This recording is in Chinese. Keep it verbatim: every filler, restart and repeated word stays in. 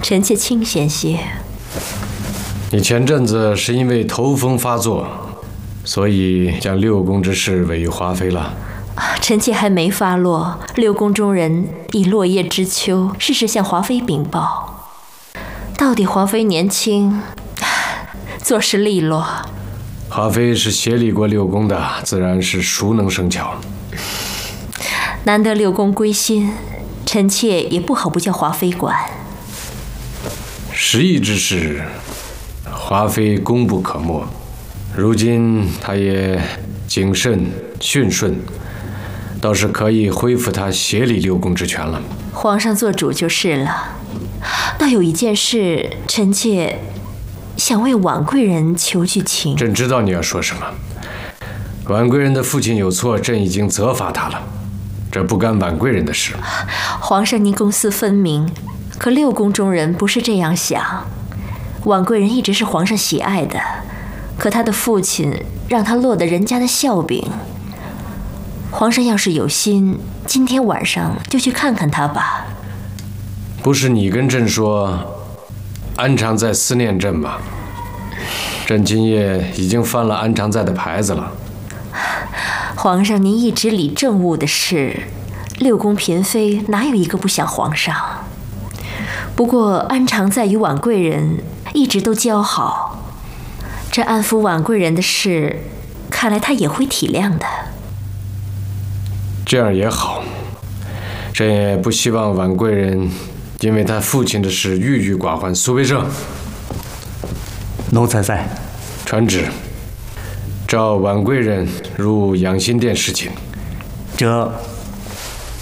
臣妾清闲些。 你前阵子是因为头风发作，所以将六宫之事委于华妃了。 臣妾还没发落，六宫中人已落叶知秋，适时向华妃禀报。到底华妃年轻，做事利落。 华妃是协理过六宫的，自然是熟能生巧。 难得六宫归心，臣妾也不好不叫华妃管。 时议之事，华妃功不可没。如今她也谨慎驯顺，倒是可以恢复她协理六宫之权了。 皇上做主就是了。倒有一件事，臣妾想为婉贵人求句情。 朕知道你要说什么。婉贵人的父亲有错，朕已经责罚他了，这不干婉贵人的事。 皇上您公私分明，可六宫中人不是这样想。婉贵人一直是皇上喜爱的，可他的父亲让他落得人家的笑柄。皇上要是有心，今天晚上就去看看他吧。 不是你跟朕说安常在思念朕吗？朕今夜已经翻了安常在的牌子了。 皇上您一直理政务的事，六宫嫔妃哪有一个不想皇上？不过安常在与婉贵人一直都交好，这安抚婉贵人的事，看来他也会体谅的。 这样也好，朕也不希望婉贵人因为他父亲的事郁郁寡欢。苏培盛， 奴才在。 传旨，召婉贵人入养心殿侍寝。 这。